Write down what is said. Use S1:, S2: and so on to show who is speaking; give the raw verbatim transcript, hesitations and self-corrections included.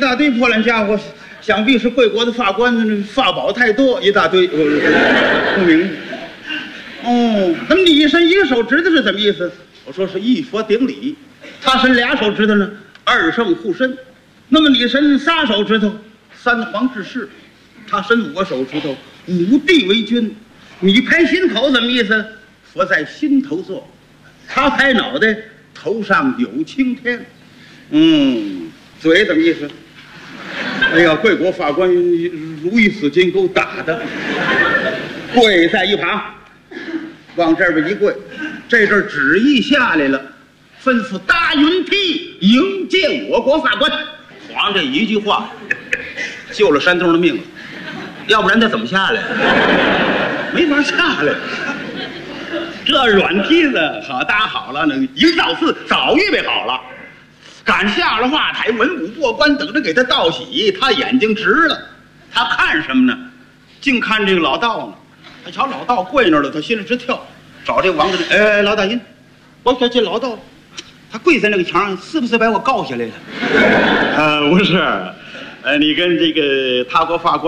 S1: 大堆破烂家伙，想必是贵国的法官，法宝太多，一大堆，我不明白。哦，那么你一伸一个手指头是怎么意思？我说是一佛顶礼，他伸俩手指头呢，二圣护身。那么你伸仨手指头，三皇治世；他伸五个手指头，五帝为君。你拍心口怎么意思？佛在心头坐，他拍脑袋，头上有青天。嗯，嘴怎么意思？哎呀，贵国法官如意死金钩打的，跪在一旁，往这边一跪，这阵旨意下来了，吩咐搭云梯迎接我国法官。皇上这一句话，救了山东的命了，要不然他怎么下来？没法下来。这软梯子好搭好了，那迎造寺早预备好了。赶下了话台，文武过关等着给他道喜，他眼睛直了，他看什么呢？净看这个老道呢。他瞧老道跪那儿了，他心里直跳，找这王大人，哎，老大人，我说这老道，他跪在那个墙上，是不是把我告下来了？
S2: 呃，不是，呃，你跟这个他国法官